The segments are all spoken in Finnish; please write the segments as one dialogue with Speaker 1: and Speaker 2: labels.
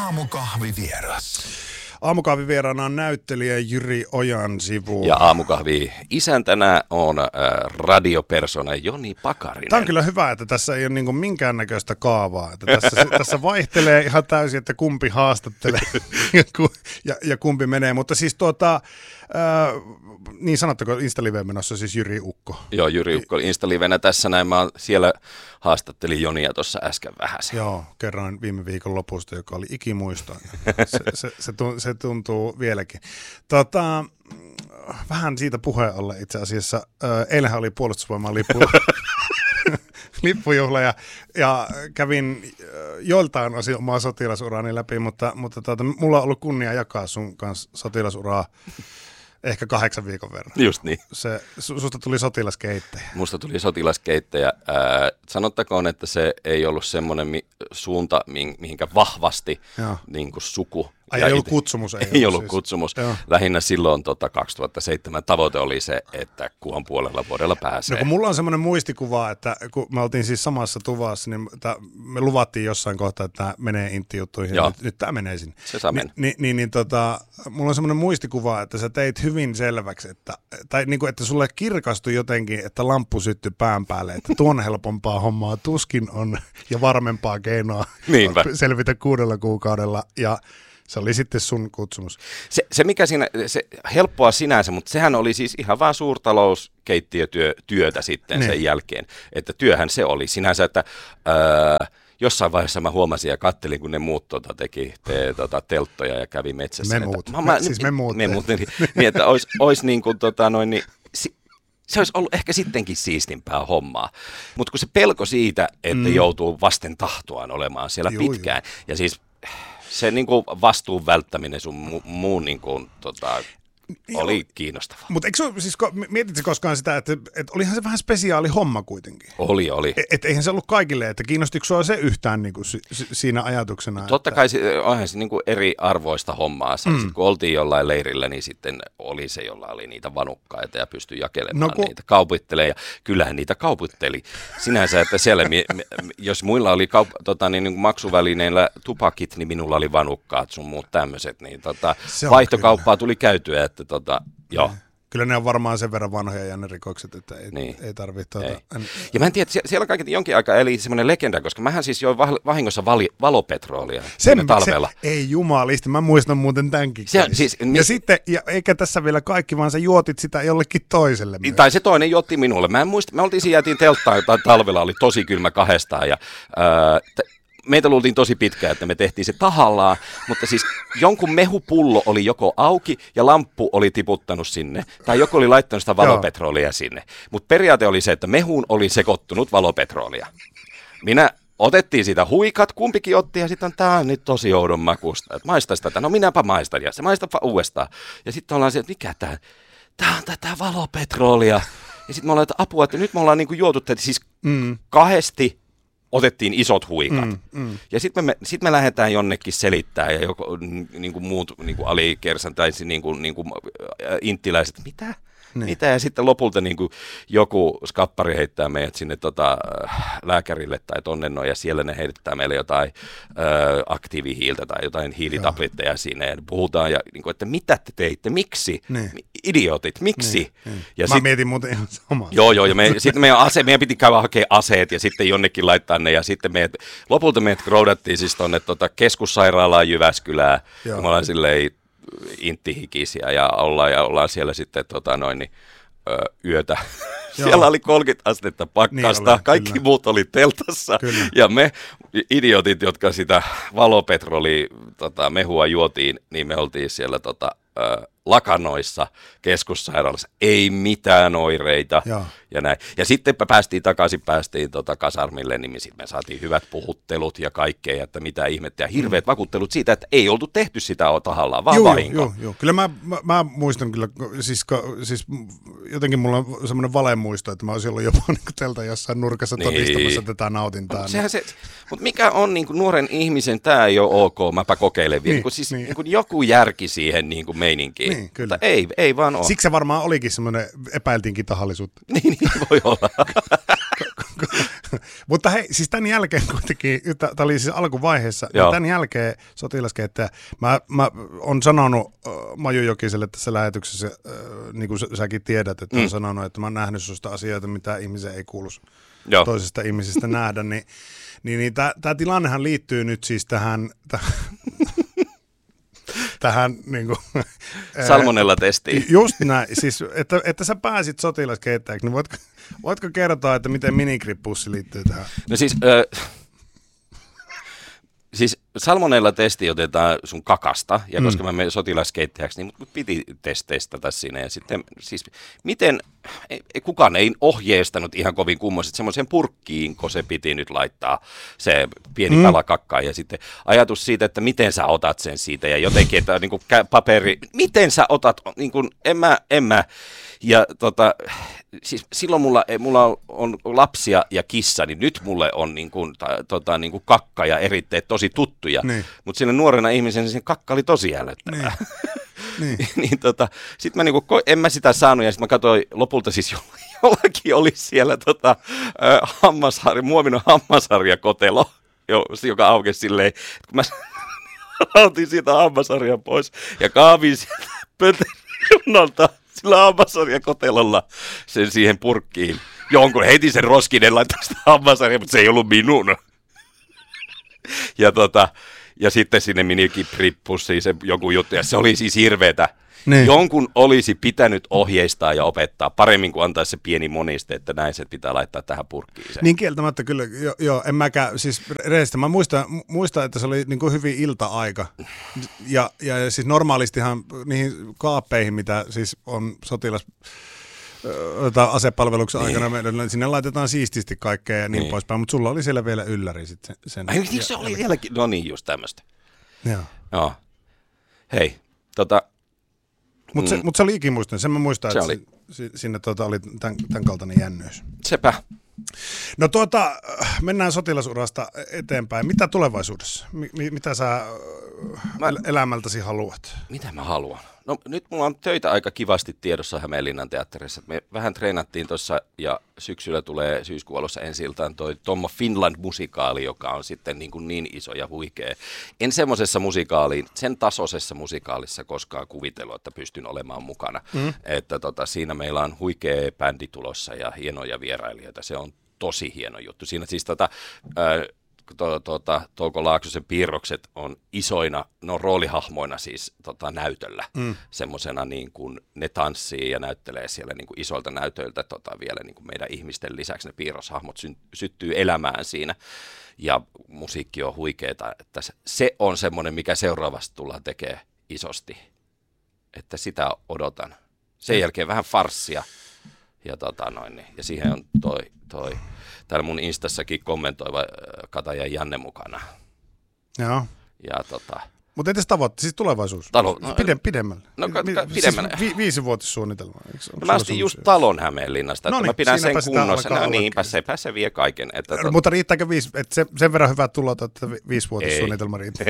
Speaker 1: Aamukahvivieras.
Speaker 2: Aamukahvivieraana on näyttelijä Jyri Ojansivu.
Speaker 3: Ja aamukahvi isäntänä on radiopersona Joni Pakarinen.
Speaker 2: Tämä on kyllä hyvä, että tässä ei ole niin minkäännäköistä kaavaa. Että tässä vaihtelee ihan täysin, että kumpi haastattelee ja kumpi menee. Mutta siis niin sanotteko Insta-liveen menossa siis Jyri Ukko?
Speaker 3: Joo, Jyri Ukko Insta-livenä tässä näin. Mä siellä haastattelin Jonia tuossa äsken vähäsen.
Speaker 2: Joo, kerroin viime viikon lopusta, joka oli ikimuisto. Se tuntuu vieläkin. Vähän siitä puheen olla itse asiassa. Eilenhän oli Puolustusvoiman lippujuhla ja kävin joiltain osin omaa sotilasuraani läpi, mutta mulla on ollut kunnia jakaa sun kanssa sotilasuraa ehkä 8 viikon verran.
Speaker 3: Just niin.
Speaker 2: Susta tuli sotilaskeittäjä.
Speaker 3: Musta tuli sotilaskeittäjä. Sanottakoon, että se ei ollut semmoinen suunta, mihinkä vahvasti niin kuin suku.
Speaker 2: Ei ollut kutsumus.
Speaker 3: Ei ollut kutsumus. Joo. Lähinnä silloin 2007 tavoite oli se, että kuhan puolella vuodella pääsee.
Speaker 2: No kun mulla on semmoinen muistikuva, että kun me oltiin siis samassa tuvassa, niin me luvattiin jossain kohtaa, että tämä menee intti-juttuihin. Nyt tämä menee sinne.
Speaker 3: Se saa mennä.
Speaker 2: Mulla on semmoinen muistikuva, että sä teit hyvin selväksi, että sulle kirkastui jotenkin, että lamppu syttyi pään päälle, että tuon helpompaa hommaa tuskin on ja varmempaa keinoa selvitä 6 kuukaudella ja se oli sitten sun kutsumus.
Speaker 3: Se mikä siinä, se helppoa sinänsä, mutta sehän oli siis ihan vaan suurtalouskeittiötyötä sitten sen jälkeen. Että työhän se oli sinänsä, että jossain vaiheessa mä huomasin ja kattelin, kun ne muut teki telttoja ja kävi metsässä.
Speaker 2: Me muut.
Speaker 3: Niin, että olisi niin kuin se olisi ollut ehkä sittenkin siistimpää hommaa. Mutta kun se pelko siitä, että joutuu vasten tahtoaan olemaan siellä pitkään ja siis se niin kuin vastuun välttäminen sun muun niin kuin, oli kiinnostavaa.
Speaker 2: Mutta mietitkö koskaan sitä, että olihan se vähän spesiaali homma kuitenkin?
Speaker 3: Oli.
Speaker 2: Eihän se ollut kaikille, että kiinnostiko sua se yhtään niin kuin siinä ajatuksena?
Speaker 3: Totta kai onhan se niin kuin eri arvoista hommaa. Sitten kun oltiin jollain leirillä, niin sitten oli se, jolla oli niitä vanukkaita ja pystyi jakelemaan niitä, kauputtelemaan. Ja kyllähän niitä kauputteli. Sinänsä, että siellä, jos muilla oli niin maksuvälineillä tupakit, niin minulla oli vanukkaat, sun muut tämmöiset. Niin vaihtokauppaa tuli käytyä, että joo.
Speaker 2: Kyllä ne on varmaan sen verran vanhoja ja ne rikokset, että ei tarvitse.
Speaker 3: Ja mä en tiedä, siellä kaiketi jonkin aikaa eli semmoinen legenda, koska mähän siis join vahingossa valopetroolia talvella.
Speaker 2: Ei jumalisti, mä muistan muuten tämänkin. Ja eikä tässä vielä kaikki, vaan sä juotit sitä jollekin toiselle.
Speaker 3: Tai se toinen juotti minulle. Mä en muista, me oltiin siinä jäätiin telttaan, talvella oli tosi kylmä kahdestaan ja meitä luultiin tosi pitkään, että me tehtiin se tahallaan, mutta siis jonkun mehupullo oli joko auki ja lamppu oli tiputtanut sinne, tai joku oli laittanut sitä valopetroolia sinne. Mutta periaate oli se, että mehuun oli sekoittunut valopetroolia. Minä otettiin siitä huikat, kumpikin otti ja sitten tämä on nyt tosi oudon makusta. Maistaisi tätä, no minäpä maistan ja se maistapa uudestaan. Ja sitten ollaan se, että mikä tämä? Tämä on tätä valopetroolia. Ja sitten me ollaan, että apua, että nyt me ollaan niinku juotu tätä siis kahdesti. Otettiin isot huikat. Ja sitten me lähdetään jonnekin selittää ja joko niinku muut niinku alikersan tai niinku inttiläiset, mitä? Mitä? Ja sitten lopulta niinku joku skappari heittää meidät sinne lääkärille tai tonne noin, ja siellä ne heittää meille jotain aktiivihiiltä tai jotain hiilitabletteja siinä ja puhutaan, ja niinku, että mitä te teitte, miksi? Idiotit, miksi?
Speaker 2: Ja mä mietin muuten ihan samaa.
Speaker 3: Joo, ja sitten meidän piti käydä hakemaan aseet ja sitten jonnekin laittaa ne, ja sitten lopulta meidät groudattiin siis tuonne keskussairaalaan Jyväskylään, ja me ollaan silleen inttihikisiä ja ollaan siellä sitten yötä. Siellä oli 30 astetta pakkasta, kaikki muut oli teltassa ja me idiotit, jotka sitä valopetroli mehua juotiin, niin me oltiin siellä lakanoissa keskussairaalassa, ei mitään oireita ja näin. Ja sitten päästiin kasarmille, niin sitten me saatiin hyvät puhuttelut ja kaikkea, että mitä ihmettä ja hirveät vakuuttelut siitä, että ei oltu tehty sitä tahallaan, vaan vahinko.
Speaker 2: Joo. Kyllä mä muistan kyllä, siis jotenkin mulla on semmoinen valemuisto, että mä olisin ollut jopa teltä jossain nurkassa todistamassa tätä nautintaa.
Speaker 3: Mutta mikä on niin kuin nuoren ihmisen, tämä ei ole ok, mäpä kokeilen vielä. Niin kuin joku järki siihen niin kuin meininkiin.
Speaker 2: Niin, kyllä.
Speaker 3: Ei vaan ole.
Speaker 2: Siksi se varmaan olikin semmoinen, epäiltiinkin tahallisuutta.
Speaker 3: Niin voi olla.
Speaker 2: Mutta hei, siis tämän jälkeen kuitenkin, tämä oli siis alkuvaiheessa, ja tämän jälkeen sotilaskeittäjä, mä on sanonut Maju Jokiselle tässä lähetyksessä, niin kuin säkin tiedät, että on sanonut, että mä oon nähnyt susta asioita, mitä ihmisen ei kuulu toisesta ihmisestä nähdä, niin tämä tilannehan liittyy nyt siis tähän niin kuin,
Speaker 3: Salmonella-testiin.
Speaker 2: Just näin, siis että sä pääsit sotilaskeittäjäksi, niin voitko kertoa, että miten minigrip-pussi liittyy tähän?
Speaker 3: No siis salmonella-testi otetaan sun kakasta, ja koska mä menen sotilaskeittäjäksi, niin mut piti testata siinä. Ja sitten siis miten, kukaan ei ohjeistanut ihan kovin kummoisesti, että semmoiseen purkkiin, kun se piti nyt laittaa se pieni pala kakkaa. Ja sitten ajatus siitä, että miten sä otat sen siitä, ja jotenkin, että niin kuin paperi, miten sä otat, niin kuin, en mä. Ja siis silloin mulla on lapsia ja kissa, niin nyt mulle on niin kuin kakka ja eritteet tosi tuttuja. Niin. Mutta sille nuorena ihmisen sen kakka oli tosi ällöttävää. Niin. Sitten mä en mä sitä saanut, ja sitten mä katsoin lopulta siis jollakin oli siellä muovinen hammasharjakotelo, joka aukesi silleen, kun mä otin siitä hammasharjan pois ja kaavin sieltä pöntäreunalta sillä hammasharjakotelolla sen siihen purkkiin. Jonkun heitin sen roskinen, laittaa sitä hammasharjaa, mutta se ei ollut minun. Ja sitten sinne menikin prippussiin se joku juttu, ja se oli siis hirveetä. Niin. Jonkun olisi pitänyt ohjeistaa ja opettaa paremmin kuin antaa se pieni moniste, että näin se pitää laittaa tähän purkkiin.
Speaker 2: Niin kieltämättä kyllä, joo, en mäkään, siis reistä mä muistan, että se oli niin kuin hyvin ilta-aika. Ja siis normaalistihan niihin kaappeihin, mitä siis on asepalveluksen aikana, sinne laitetaan siististi kaikkea ja niin poispäin, mutta sulla oli siellä vielä ylläri sitten sen.
Speaker 3: Ai niin se oli vieläkin, no niin just tämmöistä.
Speaker 2: Joo.
Speaker 3: Hei,
Speaker 2: Mutta se oli ikimuistainen, sen mä muistan, että sinne oli tämän kaltainen jännyys.
Speaker 3: Sepä.
Speaker 2: No mennään sotilasurasta eteenpäin. Mitä tulevaisuudessa? Mitä sä elämältäsi haluat?
Speaker 3: Mitä mä haluan? No nyt mulla on töitä aika kivasti tiedossa Hämeenlinnan teatterissa. Me vähän treenattiin tuossa ja syksyllä tulee syyskuun alussa ensi-iltaan toi Tommo Finland-musikaali, joka on sitten niin iso ja huikea. En semmoisessa sen tasoisessa musikaalissa koskaan kuvitellut, että pystyn olemaan mukana. Että siinä meillä on huikea bändi tulossa ja hienoja vierailijoita. Se on tosi hieno juttu. Siinä siis Touko Laaksosen piirrokset on isoina, roolihahmoina siis näytöllä. Semmosena niin kuin ne tanssii ja näyttelee siellä niin kuin isoilta näytöiltä vielä niin kuin meidän ihmisten lisäksi ne piirroshahmot syttyy elämään siinä. Ja musiikki on huikeeta, että se on semmoinen, mikä seuraavasti tullaan tekemään isosti. Että sitä odotan. Sen jälkeen vähän farssia. Ja siihen on toi täällä mun Instassakin kommentoiva Kataja Janne mukana.
Speaker 2: Joo.
Speaker 3: Ja
Speaker 2: mutta entäs tavoitte, siis tulevaisuus? Pidemmälle.
Speaker 3: No pidemmälle.
Speaker 2: Siis 5-vuotissuunnitelma.
Speaker 3: No mä astin just talon Hämeenlinnasta, että mä pidän sen kunnossa. No niinpä se vie kaiken.
Speaker 2: Mutta riittääkö että sen verran hyvät tulot, että 5-vuotissuunnitelma riittää?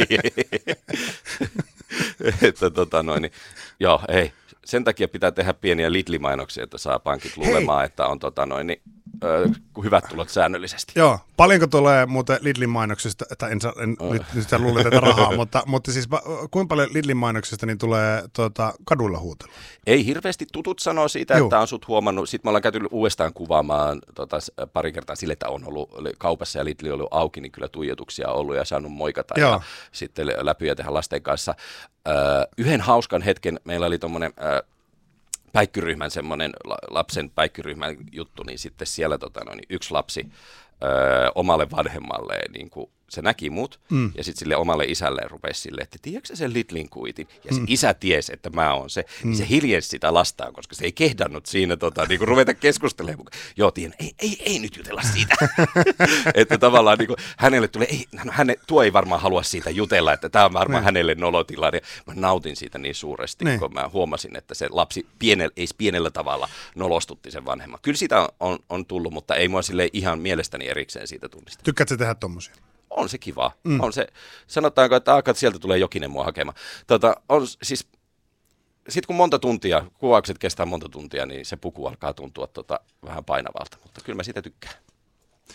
Speaker 3: Joo, ei. Sen takia pitää tehdä pieniä Lidl-mainoksia, että saa pankit luulemaan, että on hyvät tulot säännöllisesti.
Speaker 2: Joo, paljonko tulee muuten Lidlin mainoksista, että en nyt luule tätä rahaa, mutta siis kuinka paljon Lidlin mainoksista niin tulee kaduilla huutelua?
Speaker 3: Ei hirveästi, tutut sanoo siitä, että on sut huomannut. Sitten me ollaan käyty uudestaan kuvaamaan pari kertaa sille, että on ollut kaupassa ja Lidli on ollut auki, niin kyllä tuijotuksia on ollut ja saanut moikata ja sitten läpyjä tehdä lasten kanssa. Yhden hauskan hetken meillä oli tommonen päikkyryhmän semmoinen lapsen päikkyryhmän juttu, niin sitten siellä yksi lapsi omalle vanhemmalle, niin kuin se näki mut, ja sitten sille omalle isälleen rupesi silleen, että tiedätkö sen Lidlin kuitin? Ja se isä tiesi, että mä oon se, niin se hiljensi sitä lastaan, koska se ei kehdannut siinä niin kuin ruveta keskustelemaan. Joo, tiedän, ei nyt jutella siitä. Että tavallaan niin kuin, hänelle tulee, tuo ei varmaan halua siitä jutella, että tämä on varmaan hänelle nolotila. Ja mä nautin siitä niin suuresti, kun mä huomasin, että se lapsi pienellä tavalla nolostutti sen vanhemman. Kyllä siitä on tullut, mutta ei mua silleen ihan mielestäni erikseen siitä tunnista.
Speaker 2: Tykkäätkö tehdä tommosia?
Speaker 3: On se kiva. On se, sanotaanko, että sieltä tulee Jokinen mua hakemaan. On siis, sitten kun kuvaukset kestää monta tuntia, niin se puku alkaa tuntua vähän painavalta, mutta kyllä mä sitä tykkään.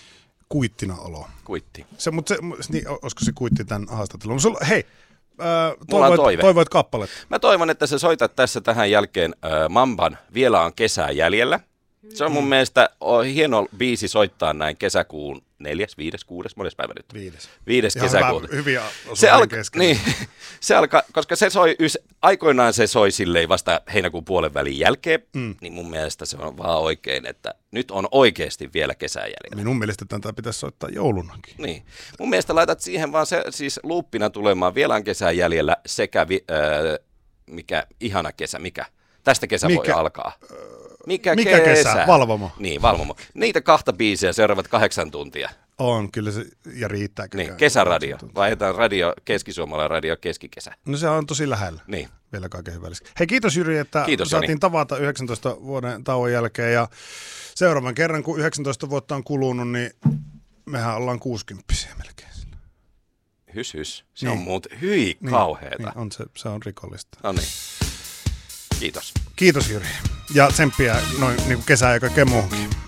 Speaker 2: kuittina olo.
Speaker 3: Kuitti.
Speaker 2: Niin, olisiko se kuitti tämän haastattelun? Hei,
Speaker 3: toivoit
Speaker 2: kappaletta.
Speaker 3: Mä toivon, että sä soitat tässä tähän jälkeen Mamban Vielä on kesää jäljellä. Se on mun mielestä hieno biisi soittaa näin kesäkuun 4., 5., 6., mones päivä nyt? 5. kesäkuuta.
Speaker 2: Hyviä
Speaker 3: se alkaa, koska se soi, aikoinaan se soi silleen vasta heinäkuun puolen välin jälkeen, niin mun mielestä se on vaan oikein, että nyt on oikeasti vielä kesää jäljellä.
Speaker 2: Minun mielestä tätä pitäisi soittaa joulunakin.
Speaker 3: Niin. Mun mielestä laitat siihen vaan se siis luuppina tulemaan Vielä on kesää jäljellä sekä mikä ihana kesä, mikä? Tästä kesä voi alkaa. Mikä kesä?
Speaker 2: Valvomo.
Speaker 3: Niin, Valvomo. Niitä 2 biisiä seuraavat 8 tuntia.
Speaker 2: On, kyllä se, ja riittääkö?
Speaker 3: Niin, kesäradio. Vaihdetaan radio, keskisuomalainen radio keskikesä.
Speaker 2: No se on tosi lähellä.
Speaker 3: Niin.
Speaker 2: Vielä kaiken hyvällisesti. Hei, kiitos Jyri, että saatiin tavata 19 vuoden tauon jälkeen. Ja seuraavan kerran, kun 19 vuotta on kulunut, niin mehän ollaan 60-vuotiaita melkein.
Speaker 3: Hys. Se on muuten kauheeta.
Speaker 2: Niin, se on rikollista.
Speaker 3: No niin. Kiitos.
Speaker 2: Kiitos Jyri. Ja tsemppiä noin niin kesää ja kaikkeen muuhunkin.